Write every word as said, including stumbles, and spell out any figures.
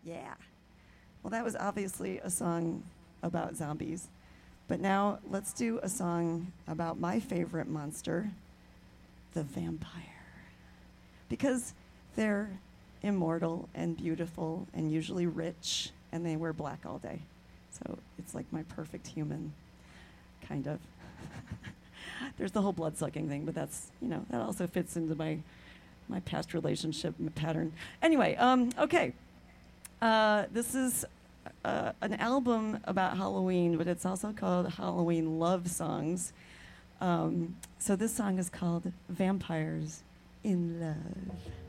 Yeah. Well, that was obviously a song about zombies. But now let's do a song about my favorite monster, the vampire. Because they're immortal and beautiful and usually rich, and they wear black all day. So it's like my perfect human, kind of. There's the whole blood-sucking thing, but that's, you know, that also fits into my my past relationship m- pattern. Anyway, um, okay. Uh, this is uh, an album about Halloween, but it's also called Halloween Love Songs. Um, so this song is called Vampires in Love.